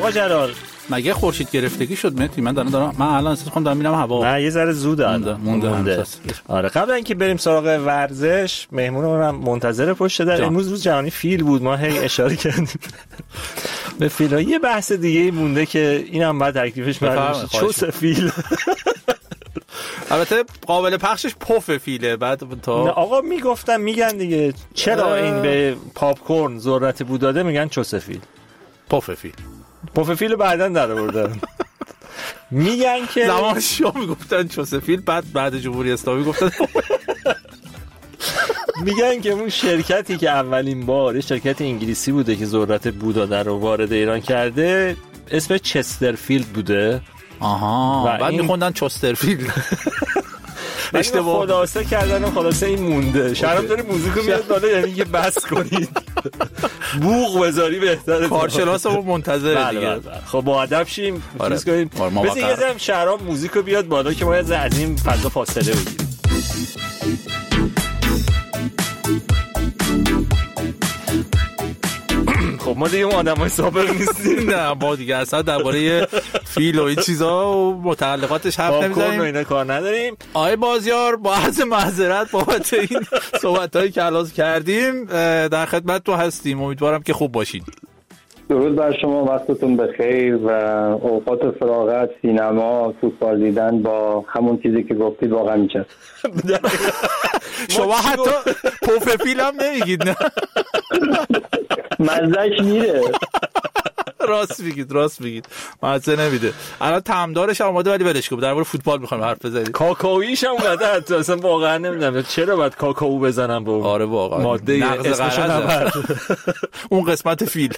آقا جلال مگه خورشید گرفتگی شد مهدی؟ من الان احساس کنم دارم میرم هوا. نه یه ذره زوده مونده. آره قبل اینکه بریم سراغ ورزش، مهمونمون منتظر پشت در. امروز روز جهانی فیل بود، ما هی اشاره کردیم به فیل‌ها. یه بحث دیگه مونده که اینم بعد تکلیفش معلوم شه. چوس فیل البته قابل پخشش پف فیله. بعد تا آقا میگن دیگه چرا این به پاپ کورن ذرت بو داده، میگن چوس فیل. پف فیل بعدن در آوردن. میگن که زمان شاه میگفتن چوس فیل، بعد جمهوری اسلامی گفتن میگن که اون شرکتی که اولین بار شرکت انگلیسی بوده که ذرت بو داده رو وارد ایران کرده اسم چسترفیلد بوده. آها، بعد میخوندن چسترفیلد. اشتباه خلاصه کردن و خلاصه این مونده. شرم داره موزیکو میاد بالا، یعنی که بس کنید بوق بذاری بهتره. کارشناسمون منتظره دیگه. خب با ادب شیم چیز کنیم. بذار یه ذره شرم موزیکو بیاد بالا که ما از این فضا فاصله بگیریم. خب ما دیگه اون آدمای سابق نیستیم. نه ما دیگه اصلا درباره فیل و این چیزا و متعلقاتش حرف نمیزنیم. اینا کار نداریم. آقای بازیار با عرض معذرت بابت این صحبتایی که الان کردیم در خدمت تو هستیم. امیدوارم که خوب باشید. درود بر شما، وقتتون بخیر و اوقات فراغت، سینما، فوتبال دیدن با همون چیزی که گفتید واقعا میشه. شما حتی پف فیل هم نمیگید؟ نه مزهش میره. راست میگید مزه نمیده. الان طعمدارش هم اومده ولی ولش کن، درباره فوتبال میخوایم حرف بزنیم. کاکائویش هم اومده حتی اصلا واقعا نمیدونم چرا باید کاکائو بزنم به اون. آره واقعا ماده اسمش نبرد. اون قسمت فیل.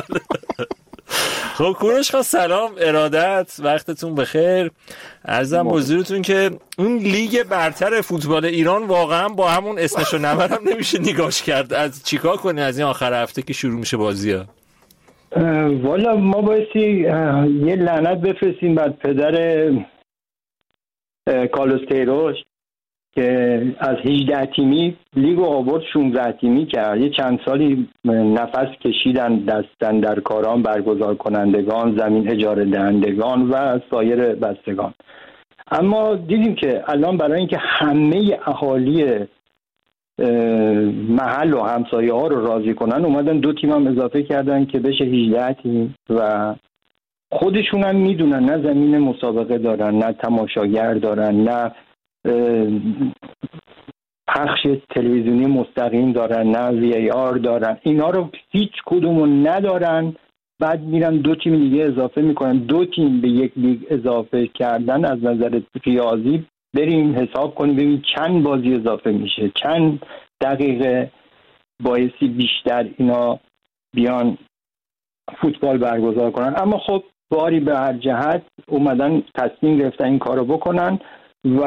خب کوروش خان سلام، ارادت، وقتتون بخیر. عرضم حضورتون که اون لیگ برتر فوتبال ایران واقعا با همون اسمشو نبرم نمیشه نگاش کرد. از چیکار کنی از این آخر هفته که شروع میشه بازی‌ها؟ والا ما بایستی یه لعنت بفرستیم بعد پدر کارلوس کیروش که از 18 تیمی لیگو آورد 16 تیمی کرد. یه چند سالی نفس کشیدن دستن در کاران برگزار کنندگان، زمین اجاره دهندگان و سایر بستگان. اما دیدیم که الان برای اینکه همه اهالی محل و همسایه ها رو راضی کنن اومدن 2 تیم هم اضافه کردن که بشه 18 تیم و خودشون هم میدونن نه زمین مسابقه دارن، نه تماشاگر دارن، نه پخش تلویزیونی مستقیم دارن، نه وی ای آر دارن. اینا رو هیچ کدومو ندارن. بعد میرن 2 تیم دیگه اضافه میکنن. 2 تیم به یک لیگ اضافه کردن از نظر ریاضی بریم حساب کنیم ببین چند بازی اضافه میشه، چند دقیقه بایستی بیشتر اینا بیان فوتبال برگزار کنن. اما خب باری به هر جهت اومدن تصمیم گرفتن این کارو بکنن و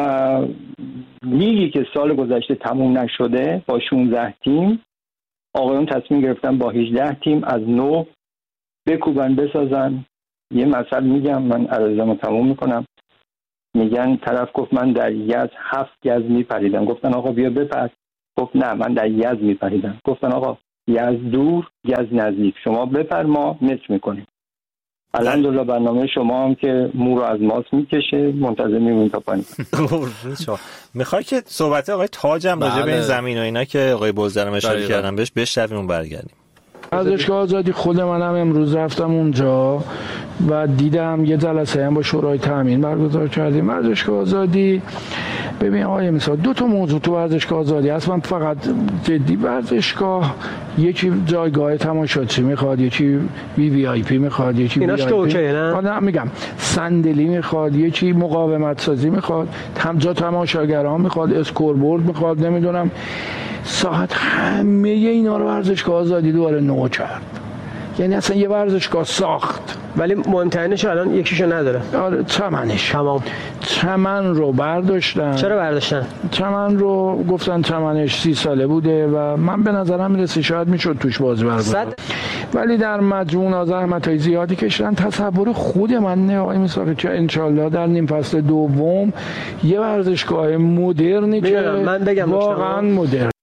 لیگی که سال گذشته تموم نشده با 16 تیم آقایون تصمیم گرفتن با 18 تیم از نو بکوبن بسازن. یه مثل میگم، من عرضمو تموم میکنم. میگن طرف گفت من در یزد 7 گز میپریدم. گفتن آقا بیا بپر. گفت نه من در یزد میپریدم. گفتن آقا یزد دور گز نزدیک، شما بپر ما مچ میکنیم. الحمدلله برنامه شما هم که مو رو از ماست میکشه، منتظر میمونیم تا پایین. میخوای که صحبت آقای تاج هم راجع به این زمین و اینا که آقای بزرگم اشاره کردن بهش بشنویم و برگردیم. ورزشگاه آزادی خود منم امروز رفتم اونجا و دیدم یه جلسه هم با شورای تامین برگزار کردیم. ورزشگاه آزادی ببین آقای مثلا 2 تا موضوع تو ورزشگاه آزادی هست. من فقط جدی ورزشگاه یکی جایگاه تماشاچی میخواد، یکی وی آی پی میخواد، یکی ایناش که اوکیه نه؟ میگم صندلی میخواد، یکی مقاومت سازی میخواد، هم جا تماشاگران میخواد، اسکوربورد میخواد، نمیدونم ساعت، همه اینا رو ورزشگاه آزادی دوباره نو کرد. یعنی اصلا یه ورزشگاه ساخت ولی مهمترینش الان یکیشو نداره. آره چمنش. تمام چمن رو برداشتن. چرا برداشتن؟ چمن رو گفتن چمنش 30 ساله بوده و من به نظرم میرسه شاید میشد توش بازی برگزار. ولی در مجموع زحمت‌های زیادی کشیدن. تصور خود من نه آقای میساقی که انشالله در نیم فصل دوم یه ورزشگاه مدرنی که من بگم واقعا مدرن.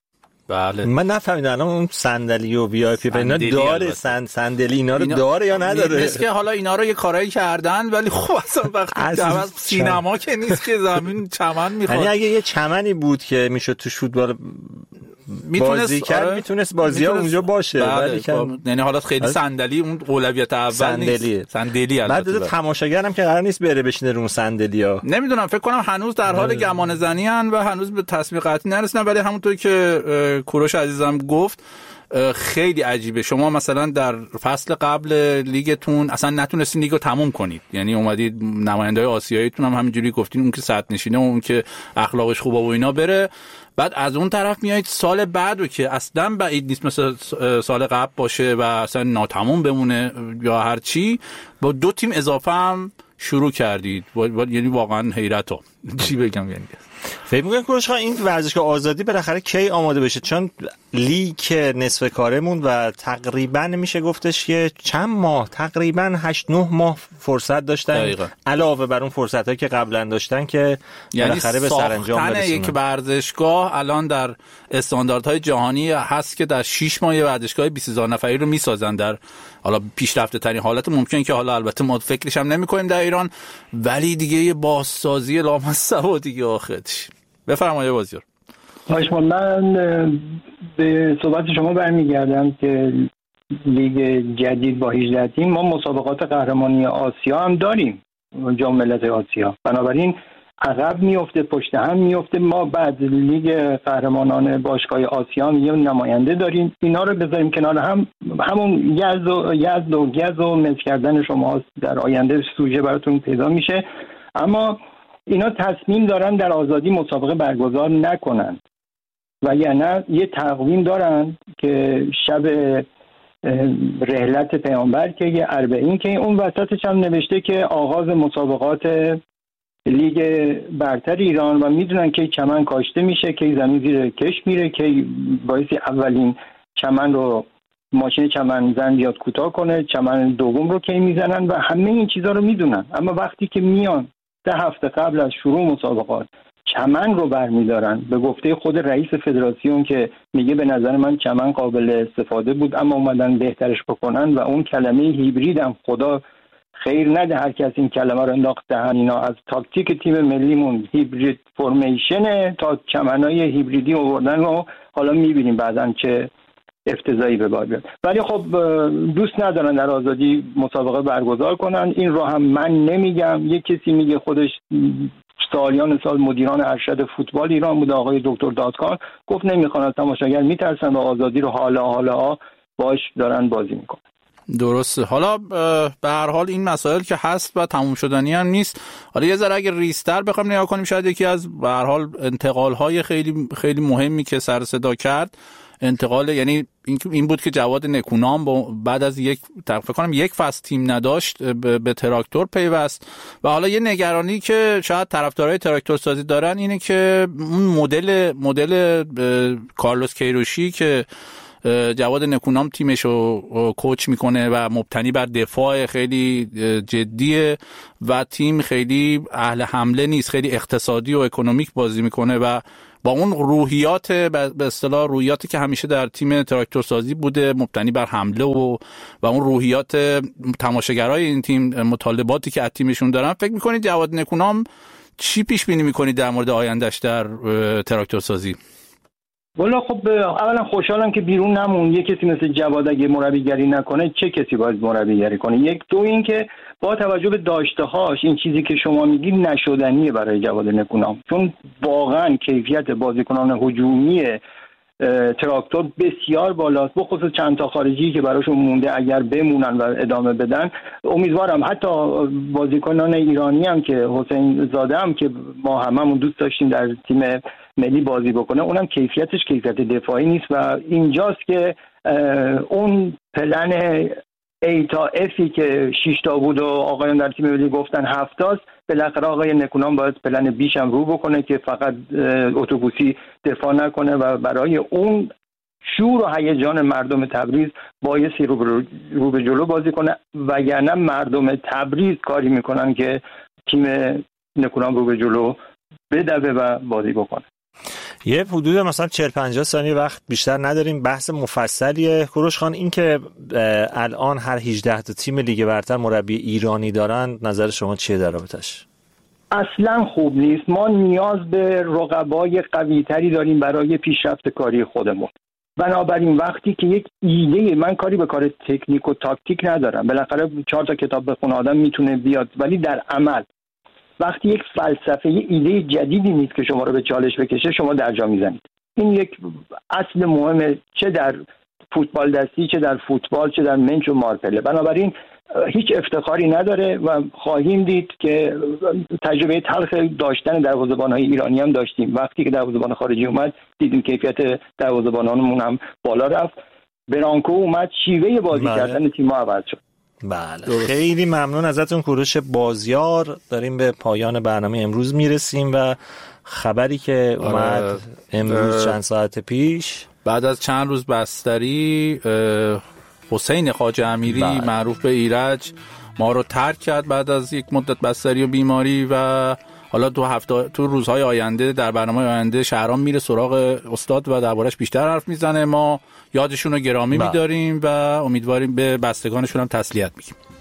بله. من نفهمیدم الان اون صندلی و وی آی پی اینا داره، صندلی اینا رو داره یا نداره؟ نیست که حالا اینا رو یه کارایی کردن، ولی خب اصلا وقتی سینما که نیست که زمین چمن میخواد. یعنی اگه یه چمنی بود که میشد تو فوتبال بازی کرد میتونست بازی‌ها اونجا باشه، ولی یعنی حالا خیلی صندلی اون اولویت اول نیست. صندلی بعد تماشاگرم که قرار نیست بره بشینه رو صندلی‌ها. نمیدونم، فکر کنم هنوز در حال گمان زنی ان و هنوز به تصمیم قطعی نرسیدن، ولی همونطور که کوروش عزیزم گفت خیلی عجیبه. شما مثلا در فصل قبل لیگتون اصلا نتونستین لیگو تموم کنید، یعنی اومدید نماینده‌های آسیاییتون هم همینجوری گفتین اون که صد نشینه و اون که اخلاقش خوبه و اینا بره، بعد از اون طرف میایید سال بعدو که اصلا بعید نیست مثل سال قبل باشه و اصلا ناتموم بمونه یا هر چی، با 2 تیم اضافه هم شروع کردید. یعنی واقعا حیرتم چی بگم. یعنی فکر می‌کنم کوروش این ورزشگاه آزادی بالاخره کی آماده بشه؟ چون لیگ نصف کاره موند و تقریبا میشه گفتش که چند ماه، تقریبا 8-9 ماه فرصت داشتن دقیقا. علاوه بر اون فرصتایی که قبلا داشتن که بالاخره به سرانجام برسونن. یک ورزشگاه الان در استانداردهای جهانی هست که در 6 ماه یه ورزشگاه 20000 نفری رو میسازن در حالا پیشرفته ترین حالت ممکن، که حالا البته ما فکرش هم نمی‌کنیم در ایران، ولی دیگه یه بازسازی لامصب دیگه آخرش. بفرمایید بازیار. من به صحبت شما برمیگردم که لیگ جدید با 18 تیم، ما مسابقات قهرمانی آسیا هم داریم، جام ملت آسیا، بنابراین عقب میفته، پشت هم میفته. ما بعد لیگ قهرمانان باشگاه آسیا هم یه نماینده داریم، اینا رو بذاریم کنار هم، همون یزد و گز و مس کردن شما در آینده سوژه براتون پیدا میشه. اما اینا تصمیم دارن در آزادی مسابقه برگزار نکنن و یعنی یه تقویم دارن که شب رحلت پیامبر که یه اربعین که اون وسطش هم نوشته که آغاز مسابقات لیگ برتر ایران و میدونن که چمن کاشته میشه، که زمین زیر کش میره، که باعث اولین چمن رو ماشین چمن زن بیاد کوتاه کنه، چمن دوم رو کی میزنن و همه این چیزا رو میدونن. اما وقتی که میان 3 هفته قبل از شروع مسابقات چمن رو برمیدارن، به گفته خود رئیس فدراسیون که میگه به نظر من چمن قابل استفاده بود اما اومدن بهترش بکنن، و اون کلمه هیبرید هم خدا خیر نده هر کس این کلمه رو انداخت دهن اینا، از تاکتیک تیم ملیمون هیبرید فرمیشن تا چمنای هیبریدی آوردن و حالا میبینیم بعداً چه افتضاحی به بار بیاد. ولی خب دوست ندارن در آزادی مسابقه برگزار کنن. این رو هم من نمیگم، یک کسی میگه، خودش سالیان سال مدیران ارشد فوتبال ایران بود، آقای دکتر دادکان، گفت نمیخوان، تماشاگر میترسن و آزادی رو حالا باش دارن بازی میکنن. درسته. حالا به هر حال این مسائل که هست و تموم شدنی هم نیست. حالا یه ذره اگه ریستر بخوام نگاه کنیم، شاید یکی از به هر حال انتقال‌های خیلی خیلی مهمی که سر صدا کرد انتقال، یعنی این بود که جواد نکونام بعد از فکر کنم یک فصل تیم نداشت به تراکتور پیوست. و حالا یه نگرانی که شاید طرفدارای تراکتور سازی دارن اینه که اون مدل کارلوس کیروشی که جواد نکونام تیمشو کوچ میکنه و مبتنی بر دفاع خیلی جدیه و تیم خیلی اهل حمله نیست، خیلی اقتصادی و اکونومیک بازی میکنه و با اون روحیات، به اصطلاح روحیاتی که همیشه در تیم تراکتورسازی بوده، مبتنی بر حمله و اون روحیات تماشاگرای این تیم، مطالباتی که از تیمشون دارن، فکر میکنید جواد نکونام چی پیش بینی میکنید در مورد آیندهش در تراکتورسازی؟ والا خب اولا خوشحالم که بیرون نمون. یه کسی مثل جواد اگه مربیگری نکنه چه کسی باید مربیگری کنه؟ یک. دو این که با توجه به داشته‌هاش این چیزی که شما میگید نشدنیه برای جواد نکونام، چون واقعا کیفیت بازیکنان هجومی تراکتور بسیار بالاست، بخصوص چند تا خارجی که براشون مونده اگر بمونن و ادامه بدن. امیدوارم حتی بازیکنان ایرانی هم که حسین زاده هم که ما هممون دوست داشتیم در تیم ملی بازی بکنه، اونم کیفیت دفاعی نیست و اینجاست که اون پلن ای تا افی که 6 تا بود و آقایان در تیم ملی گفتن 7 تاست، بالاخره آقای نکونام باید پلن بیش هم رو بکنه که فقط اتوبوسی دفاع نکنه و برای اون شور و هیجان مردم تبریز بایستی رو به جلو بازی کنه، وگرنه مردم تبریز کاری میکنن که تیم نکونام رو به جلو بدوه و بازی بکنه. یه حدود مثلا 40-50 ثانیه وقت بیشتر نداریم، بحث مفصلیه. کوروش خان، این که الان هر 18 تا تیم لیگ برتر مربی ایرانی دارن، نظر شما چیه در رابطش؟ اصلا خوب نیست. ما نیاز به رقبای قوی‌تری داریم برای پیشرفت کاری خودمون. بنابراین وقتی که یک ایده، من کاری به کار تکنیک و تاکتیک ندارم، بالاخره 4 تا کتاب بخونه آدم میتونه بیاد، ولی در عمل وقتی یک فلسفه، یک ایده جدیدی نیست که شما رو به چالش بکشه، شما درجا میزنید. این یک اصل مهمه، چه در فوتبال دستی، چه در فوتبال، چه در منچ و مارپله. بنابراین هیچ افتخاری نداره و خواهیم دید که تجربه تلخ داشتن دروازه‌بان‌های ایرانی هم داشتیم. وقتی که دروازه‌بان خارجی اومد دیدیم کیفیت دروازه‌بانانمون هم بالا رفت. برانکو اومد، شیوه بازی کردن تیم‌ها عوض شد. بله، خیلی ممنون ازتون کوروش بازیار. داریم به پایان برنامه امروز میرسیم و خبری که اومد امروز چند ساعت پیش بعد از چند روز بستری، حسین خواجه امیری معروف به ایرج ما رو ترک کرد بعد از یک مدت بستری و بیماری و حالا تو روزهای آینده در برنامه آینده شهرام میره سراغ استاد و دربارش بیشتر حرف میزنه. ما یادشون رو گرامی میداریم و امیدواریم به بستگانشون هم تسلیت میگیم.